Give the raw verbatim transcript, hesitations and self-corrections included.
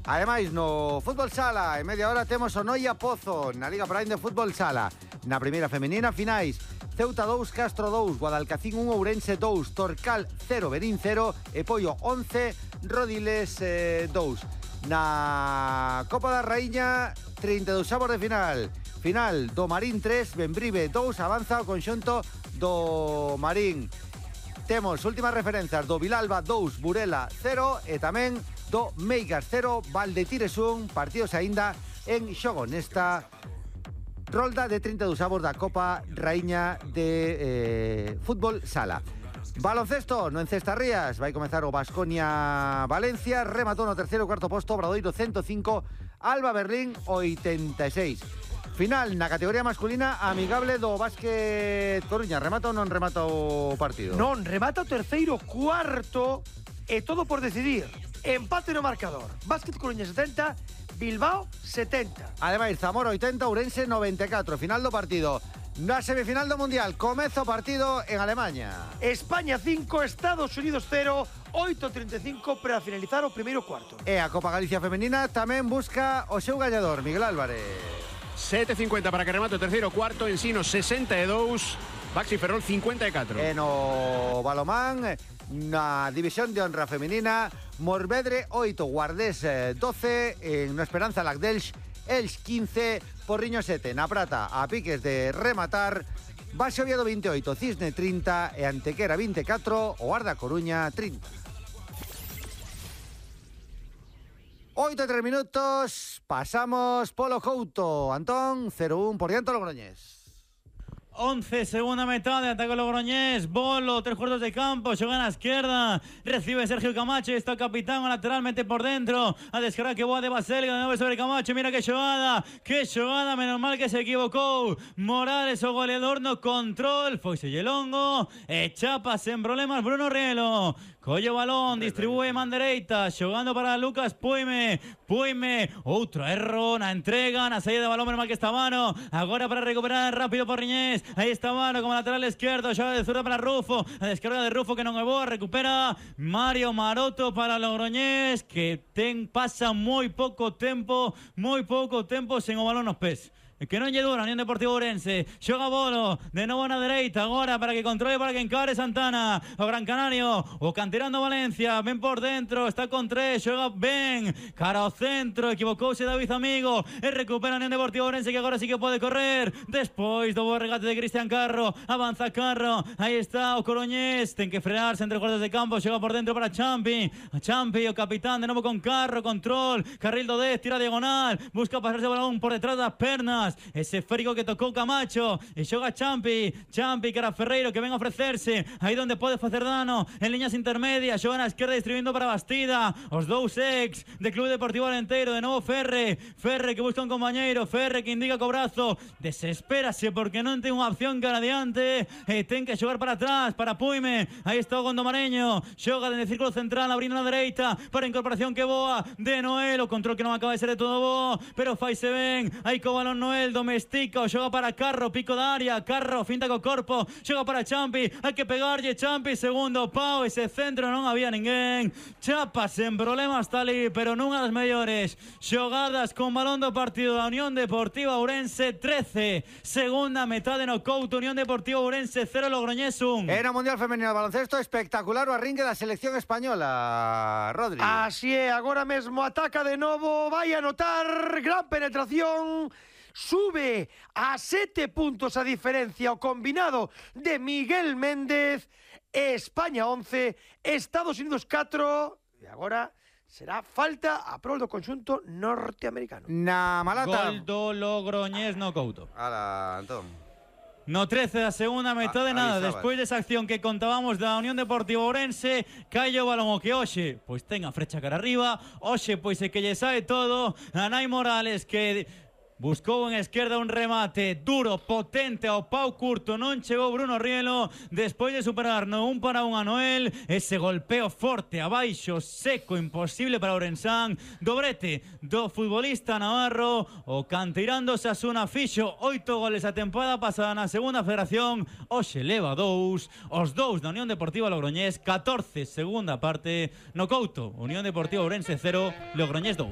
Ademais, no fútbol sala, en media hora temos o Noia Pozo na Liga Prime de fútbol sala. Na primeira femenina, finais Ceuta dous, Castro dous, Guadalcacín un, Ourense dous, Torcal cero, Berín cero e Poio once, Rodiles eh, dous. Na Copa da Raíña, trinta e dous avos de final. Final do Marín tres, Benbrive dous, avanza o conxunto do Marín. Temos últimas referenzas do Vilalba dous, Burela cero e tamén do Meigas cero, Valdetires un, partidos aínda en xogo nesta rolda de trinta e dous avos da Copa Raíña de eh, fútbol sala. Baloncesto, no en Cestarrías, vai comezar o Baskonia Valencia, rematou no terceiro e cuarto posto, Obradoiro ciento cinco, Alba Berlín oitenta e seis. Final na categoría masculina, amigable do Básquet Coruña. Remata ou non remata o partido? Non, remata o terceiro cuarto e todo por decidir. Empate no marcador. Básquet Coruña setenta, Bilbao setenta. Ademais, Zamora oitenta, Ourense noventa e catro. Final do partido. Na semifinal do Mundial, comezo o partido en Alemania. España cinco, Estados Unidos cero, oito treinta e cinco para finalizar o primeiro cuarto. E a Copa Galicia Femenina tamén busca o seu gañador, Miguel Álvarez. sete cincuenta para que remate o terceiro cuarto, Ensino sesenta e dous, Baxi Ferrol cincuenta e catro. E no balomán, na división de honra femenina, Morvedre oito, Guardés doce, en no Esperanza Lagdelx, Elx quince, Porriño sete. Na prata, a piques de rematar, Baixo Oviedo veintiocho, Cisne trinta e Antequera vinte e catro, o Arda Coruña trinta. oito e tres minutos, pasamos polo Couto. Antón, cero un por diante Logroñés. once, segunda metade, ataca o Logroñés, Bolo, tres cuartos de campo, xoga na esquerda, recibe Sergio Camacho, está o capitán lateralmente por dentro, a descarga que boa de Basélga, de novo sobre Camacho, mira que xogada, que xogada, menos mal que se equivocou, Morales o goleador no control, foise longo, e chapa sen problemas Bruno Rielo, colle o balón, distribúe man dereita, xogando para Lucas Puime, Puime, outro erro na entrega, na saída de balón, menos mal que está Mano, agora para recuperar rápido Porriñés. Ahí está Mano como lateral izquierdo, xoga de zurda para Rufo, a descarga de Rufo que non é boa, recupera Mario Maroto para Logroñés, que ten pasa moi pouco tempo, moi pouco tempo sen o balón nos pés. Que non lle dura, Unión Deportivo Ourense, xoga Bolo, de novo na dereita, agora para que controle, para que encare Santana, o Gran Canario, o canterano Valencia, ven por dentro, está con tres, xoga ben, cara ao centro, equivocouse David Amigo, e recupera Unión Deportivo Ourense, que agora sí que pode correr, despois do bo regate de Cristian Carro, avanza Carro, aí está o Coruñés, ten que frenarse entre os cuartos de campo, xoga por dentro para Champi, a Champi, o capitán, de novo con Carro, control, carril do dez, tira diagonal, busca pasarse o balón por detrás das pernas, ese esférico que tocou Camacho e xoga Champi, Champi cara Ferreiro que ven a ofrecerse, aí donde pode facer dano en liñas intermedias, xoga na esquerda distribuyendo para Bastida, os dous ex de Club Deportivo Alenteiro, de novo Ferre, Ferre que busca un compañeiro, Ferre que indica co brazo, desespérase porque non ten unha opción cara adiante e ten que xogar para atrás, para Puime, aí está o Gondomareño, xoga dende círculo central, abrindo na dereita, para incorporación que boa de Noel, o control que non acaba de ser de todo bo, pero faise ben, aí co balón Noel, domestica, xoga para Carro, pico da área, Carro, finta co corpo, xoga para Champi, hai que pegarlle Champi, segundo pau, ese centro non había ninguén, chapa sen problemas Tali, pero nunha das mellores xogadas con balón do partido da Unión Deportiva Ourense trece, segunda metade no Couto, Unión Deportiva Ourense cero, Logroñés un. Era Mundial Femenino de Baloncesto, espectacular o arrinque da selección española, Rodri. Así é, agora mesmo ataca de novo, vai a anotar, gran penetración, sube a sete puntos a diferencia o combinado de Miguel Méndez, España once, Estados Unidos catro, e agora será falta a prol do conxunto norteamericano. Na Malata. Gol do Logroñés no Couto. Ala, Antón. No trece da segunda metade, nada, despois desa acción que contábamos da Unión Deportiva Ourense, cae o balón o que hoxe, pois ten a frecha cara arriba, hoxe pois é que lle sae todo, a Nai Morales que buscou en esquerda un remate duro, potente ao pau curto, non chegou Bruno Rielo, despois de superar no un para un a Noel, ese golpeo forte abaixo, seco, imposible para Ourensán, dobrete do futbolista navarro, o canteirando Osasuna fixo oito goles a temporada pasada na segunda federación, hoxe leva dous, os dous da Unión Deportiva Logroñés, catorce segunda parte no Couto, Unión Deportiva Ourense cero, Logroñés dous.